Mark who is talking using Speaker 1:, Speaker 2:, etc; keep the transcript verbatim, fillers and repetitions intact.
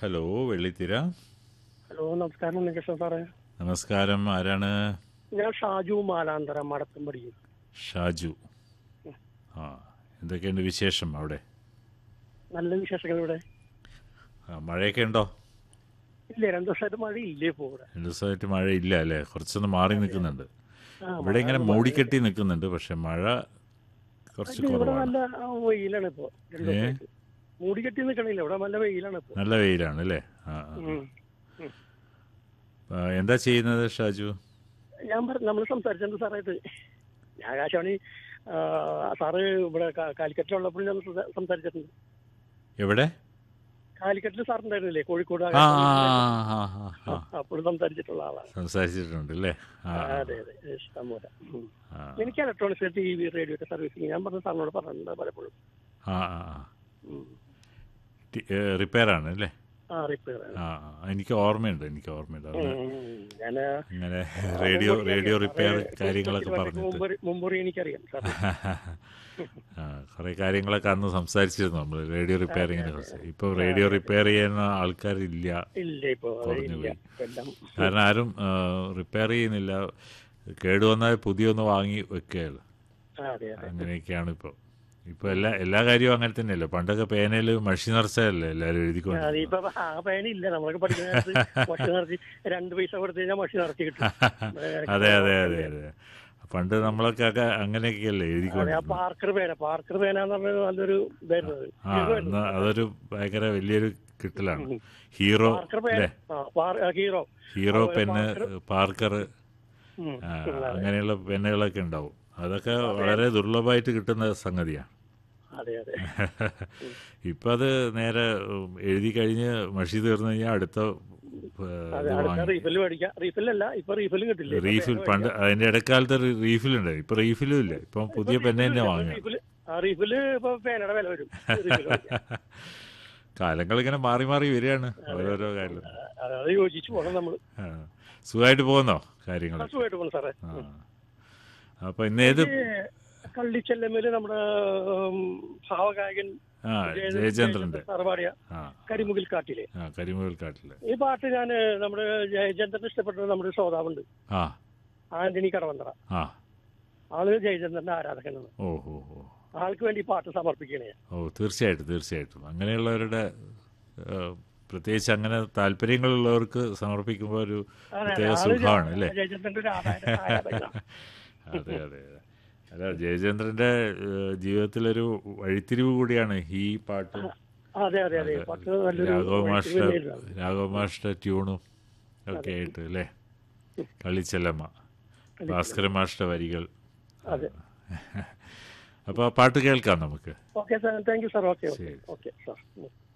Speaker 1: Hello, വെള്ളിത്തിര.
Speaker 2: Hello, നമസ്കാരം ഉണ്ണികൃഷ്ണൻ സാറേ.
Speaker 1: നമസ്കാരം. ആരാണ്?
Speaker 2: ഞാൻ ഷാജു മാലാന്തരം, മടത്തുംപടി.
Speaker 1: ഷാജു. ആ, എന്തൊക്കെയുണ്ട് വിശേഷം അവിടെ?
Speaker 2: നല്ല വിശേഷങ്ങൾ ഇവിടെ.
Speaker 1: ആ, മഴയൊക്കെ ഉണ്ടോ?
Speaker 2: ഇല്ല, രണ്ടു ദിവസമായിട്ട് മഴ ഇല്ലേ ഇപ്പോ ഇവിടെ.
Speaker 1: രണ്ട് ദിവസമായിട്ട് മഴയില്ല അല്ലേ? കുറച്ചൊന്ന് മാറി നിൽക്കുന്നുണ്ട്.
Speaker 2: ആ,
Speaker 1: ഇവിടെ
Speaker 2: മഴ
Speaker 1: ഇങ്ങനെ
Speaker 2: ഒന്ന്
Speaker 1: മൂടിക്കെട്ടി നിൽക്കുന്നുണ്ട്, പക്ഷെ മഴ കുറച്ച്
Speaker 2: ഇല്ല, ഇവിടെ
Speaker 1: കുറവാണ്.
Speaker 2: നല്ല ആ, വെയിലാണ് ഇപ്പോ. രണ്ടു
Speaker 1: ഏ
Speaker 2: ദിവസമായിട്ട് മൂടിക്കെട്ടി നിൽക്കണില്ല, ഇവിടെ നല്ല വെയിലാണ് ഇപ്പോ.
Speaker 1: നല്ല വെയിലാണ് അല്ലേ? ആ ആ.
Speaker 2: ഉം. ഉം.
Speaker 1: ആ, എന്താ ചെയ്യുന്നത് ഷാജു?
Speaker 2: ഞാൻ പറഞ്ഞു, നമ്മൾ സംസാരിച്ചിട്ടുണ്ട് സാറായിട്ട്. ഞാൻ ആകാശവാണി ആ, സാറ് ഇവിടെ കാ- കാലിക്കറ്റിലുള്ളപ്പോൾ ഞാൻ സംസാ- സംസാരിച്ചിട്ടുണ്ട്.
Speaker 1: എവിടെ?
Speaker 2: കാലിക്കറ്റിൽ സാറുണ്ടായിരുന്നില്ലേ, കോഴിക്കോട്
Speaker 1: ആ
Speaker 2: ആകാശവാണി.
Speaker 1: ആ ആ ആ ആ.
Speaker 2: അപ്പോഴും സംസാരിച്ചിട്ടുള്ള ആളാണ്.
Speaker 1: സംസാരിച്ചിട്ടുണ്ട് അല്ലേ? ആ
Speaker 2: ആ,
Speaker 1: ആ,
Speaker 2: അതെ അതെ, ഇഷ്ടം പോലെ. ഉം.
Speaker 1: ആ
Speaker 2: എനിക്ക് ഇലക്ട്രോണിക്സ്, ടി വി, റേഡിയോ ഒക്കെ സർവീസിങ് ഞാൻ പറഞ്ഞ സാറിനോട് പറഞ്ഞിട്ടുണ്ട് പലപ്പോഴും.
Speaker 1: ആ ആ ആ.
Speaker 2: ഉം.
Speaker 1: റിപ്പയർ ആണ് അല്ലേ?
Speaker 2: ആ, റിപ്പയർ ആണ്.
Speaker 1: ആ ആ. എനിക്ക് ഓർമ്മയുണ്ട് എനിക്ക് ഓർമ്മയുണ്ട് അത്
Speaker 2: ഞാൻ
Speaker 1: ഇങ്ങനെ റേഡിയോ റേഡിയോ റിപ്പയർ കാര്യങ്ങളൊക്കെ പറഞ്ഞിട്ട്
Speaker 2: മുമ്പൊരു എനിക്കറിയാം സാർ.
Speaker 1: ആ, കുറേ കാര്യങ്ങളൊക്കെ അന്ന് സംസാരിച്ചിരുന്നു നമ്മൾ റേഡിയോ റിപ്പയറിങ്ങിനെ കുറിച്ച്. ഇപ്പോൾ റേഡിയോ റിപ്പയർ ചെയ്യുന്ന ആൾക്കാരില്ല,
Speaker 2: ഇല്ല, ഇപ്പൊ
Speaker 1: കുറഞ്ഞു
Speaker 2: ഇല്ല.
Speaker 1: പോയി.
Speaker 2: എല്ലാം
Speaker 1: കാരണം ആരും റിപ്പയർ ചെയ്യുന്നില്ല, കേടുവന്നാൽ പുതിയൊന്ന് വാങ്ങി വെക്കുകയല്ലോ.
Speaker 2: ആ, അതെ അതെ.
Speaker 1: അങ്ങനെയൊക്കെയാണ് ഇപ്പോൾ. ഇപ്പോൾ എല്ലാ എല്ലാ കാര്യവും അങ്ങനെ തന്നെയല്ലേ. പണ്ടൊക്കെ പേനയിൽ മഷി നിറച്ചതല്ലേ എല്ലാവരും എഴുതിക്കൊണ്ട്.
Speaker 2: അതിപ്പോ ആ പേനില്ല, നമ്മളൊക്കെ പഠിക്കുന്ന കാലത്ത് മഷി നിറച്ച് രണ്ട് പൈസ കൊടുത്തു കഴിഞ്ഞാൽ മഷി നിറച്ച് കിട്ടും.
Speaker 1: അതെ അതെ അതെ അതെ. പണ്ട് നമ്മളൊക്കെ ഒക്കെ അങ്ങനെയൊക്കെയല്ലേ
Speaker 2: അതെ, ആ
Speaker 1: എഴുതിക്കൊണ്ട്.
Speaker 2: പാർക്കർ പേന പാർക്കർ പേന എന്ന് പറഞ്ഞത് നല്ലൊരു ഇതായിരുന്നു അത്.
Speaker 1: ആ, അന്ന് അതൊരു ഭയങ്കര വലിയൊരു കിട്ടലാണ്. ഹീറോ
Speaker 2: പാർക്കർ പേന,
Speaker 1: അല്ലേ?
Speaker 2: ആ, പാർ- ആ, ഹീറോ
Speaker 1: ഹീറോ
Speaker 2: അതുപോലെ
Speaker 1: പെന്ന്,
Speaker 2: പാർക്കർ.
Speaker 1: പാർക്കർ,
Speaker 2: ഉം.
Speaker 1: ആ,
Speaker 2: അതെ
Speaker 1: അങ്ങനെയുള്ള പെന്നുകളൊക്കെ ഉണ്ടാവും. അതൊക്കെ
Speaker 2: അതെ
Speaker 1: വളരെ ദുർലഭമായിട്ട് കിട്ടുന്ന സംഗതിയാണ്.
Speaker 2: അതെ അതെ.
Speaker 1: ഇപ്പം അത് നേരെ ഉം, എഴുതി കഴിഞ്ഞ് മഷി തീർന്നു കഴിഞ്ഞാൽ അടുത്ത ഏ,
Speaker 2: അതെ,
Speaker 1: ഇത്
Speaker 2: അടുത്ത
Speaker 1: വാങ്ങി
Speaker 2: റീഫിൽ മേടിക്കാം. റീഫിലല്ല, ഇപ്പൊ റീഫിലും കിട്ടില്ലേ, ഇപ്പൊ
Speaker 1: റീഫിൽ.
Speaker 2: പേന
Speaker 1: പണ്ട്
Speaker 2: മേടിക്കാം.
Speaker 1: അതിൻ്റെ ഇടക്കാലത്ത് റീഫിലുണ്ട്, ഇപ്പം റീഫിലും ഇല്ല. ഇപ്പം
Speaker 2: ഇപ്പൊ
Speaker 1: പുതിയ പെന്ന്
Speaker 2: റീഫിലും
Speaker 1: തന്നെ
Speaker 2: ഇല്ല, ഇപ്പൊ
Speaker 1: വാങ്ങുക.
Speaker 2: റീഫില് ആ റീഫില് ഇപ്പൊ പേനയുടെ വില വരും. റീഫിൽ മേടിക്കാം.
Speaker 1: കാലങ്ങൾ ഇങ്ങനെ മാറി മാറി വരികയാണ്,
Speaker 2: അതെ
Speaker 1: ഓരോരോ
Speaker 2: അതെ.
Speaker 1: കാര്യം.
Speaker 2: ആ, അത് യോജിച്ചു പോകണം നമ്മള്.
Speaker 1: ആ, സുഖമായിട്ട് പോകുന്നോ കാര്യങ്ങളൊക്കെ?
Speaker 2: സുഖമായിട്ട് പോകണം സാറേ.
Speaker 1: ആ,
Speaker 2: ഉം.
Speaker 1: അപ്പം ഇന്ന് ഏത്?
Speaker 2: കള്ളിച്ചെല്ലമ്മേല് നമ്മുടെ ഉം, ഭാവഗായകൻ
Speaker 1: ആ,
Speaker 2: ജയ-
Speaker 1: ജയചന്ദ്രൻ്റെ.
Speaker 2: ജയചന്ദ്രൻ സാറ് പാടിയ
Speaker 1: ആ
Speaker 2: കരിമുകിൽ കാട്ടിലെ
Speaker 1: ആ കരിമുകിൽ കാട്ടിൽ.
Speaker 2: ഈ പാട്ട് ഞാൻ നമ്മുടെ ജയചന്ദ്രൻ ഇഷ്ടപ്പെട്ട നമ്മുടെ ഒരു ശ്രോതാവുണ്ട്,
Speaker 1: ആ
Speaker 2: ആന്റണി കടവന്തറ.
Speaker 1: ആ.
Speaker 2: ആള് ജയചന്ദ്രന്റെ ആരാധകനാണ്.
Speaker 1: ഓ ഓ ഓ
Speaker 2: ആൾക്ക് വേണ്ടി ഈ പാട്ട് സമർപ്പിക്കണേ.
Speaker 1: ഓ തീർച്ചയായിട്ടും തീർച്ചയായിട്ടും. അങ്ങനെയുള്ളവരുടെ ഏ, പ്രത്യേകിച്ച് അങ്ങനെ താല്പര്യങ്ങളുള്ളവർക്ക് സമർപ്പിക്കുമ്പോൾ ഒരു
Speaker 2: അതെ അതെ,
Speaker 1: പ്രത്യേക
Speaker 2: ആള്
Speaker 1: സുഖമാണ് അല്ലേ?
Speaker 2: ജയചന്ദ്രന്റെ ഒരു ആരാധക- ആരാധകനാണ്.
Speaker 1: അതെ അതെ അതെ. അല്ല, ജയചന്ദ്രൻ്റെ ഏ, ജീവിതത്തിലൊരു വഴിത്തിരിവ് കൂടിയാണ് ഈ പാട്ട്.
Speaker 2: അതെ അതെ അതെ, പാട്ട് നല്ലൊരു
Speaker 1: രാഘവ മാഷ്ട
Speaker 2: വഴിത്തിരിവ്.
Speaker 1: രാഘവ മാഷ്ട ട്യൂണും ഒക്കെ ആയിട്ട് അല്ലേ? കളിച്ചെല്ലമ്മ, ഭാസ്കര മാഷ്ട വരികൾ.
Speaker 2: അതെ.
Speaker 1: അപ്പോൾ ആ പാട്ട് കേൾക്കാം നമുക്ക്.
Speaker 2: Okay sir, thank you sir. Okay okay
Speaker 1: ശരി.
Speaker 2: Okay sir.